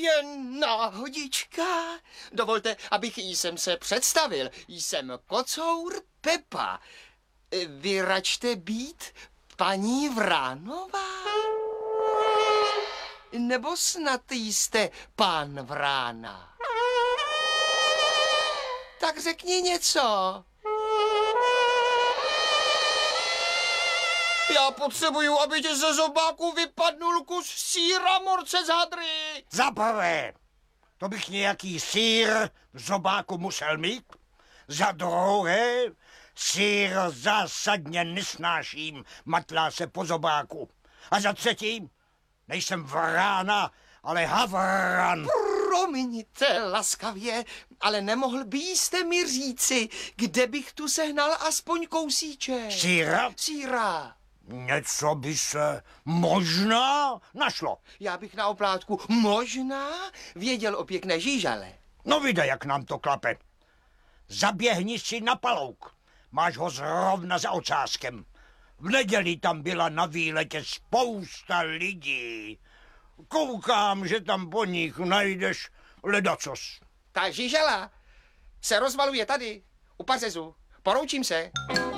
jen náhodička. Dovolte, abych jsem se představil. Jsem kocour Pepa. Vy račte být paní Vránová? Nebo snad jste pán Vrána? Tak řekni něco. Já potřebuju, aby tě ze zobáku vypadnul kus sýra, morce z hadry. Za prvé, to bych nějaký sýr v zobáku musel mít. Za druhé, sýr zásadně nesnáším, matlá se po zobáku. A za třetí, nejsem Vrána, ale Havran. Promiňte laskavě, ale nemohl byste mi říci, kde bych tu sehnal aspoň kousíček? Sýra? Sýra. Něco by se možná našlo. Já bych na oplátku možná věděl o pěkné žížale. No videj, jak nám to klape. Zaběhni si na Palouk. Máš ho zrovna za ocáskem. V neděli tam byla na výletě spousta lidí. Koukám, že tam po nich najdeš ledacos. Ta žížala se rozvaluje tady, u pařezu. Poroučím se.